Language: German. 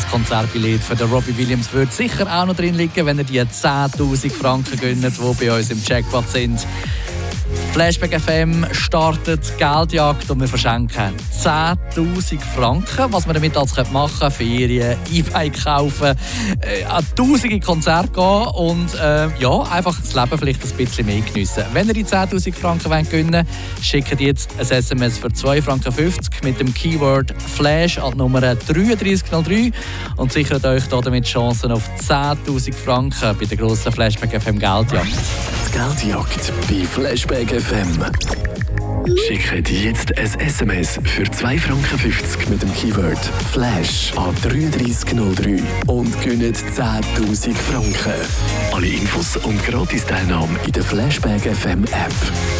das Konzertbillett für den Robbie Williams wird sicher auch noch drin liegen, wenn ihr die 10'000 Franken gönnt, die bei uns im Jackpot sind. Flashback FM startet Geldjagd und wir verschenken 10'000 Franken. Was wir damit alles machen können, Ferien, E-Bike kaufen, an tausende Konzerte gehen und einfach das Leben vielleicht ein bisschen mehr geniessen. Wenn ihr die 10'000 Franken gewinnen wollt, schickt jetzt ein SMS für 2,50 Franken mit dem Keyword Flash an die Nummer 3303 und sichert euch damit Chancen auf 10'000 Franken bei der grossen Flashback FM Geldjagd. Die Geldjagd bei Flashback FM. Schickt jetzt ein SMS für 2,50 Franken mit dem Keyword Flash an 3303 und gewinnt 10'000 Franken. Alle Infos und Gratis-Teilnahme in der Flashback FM App.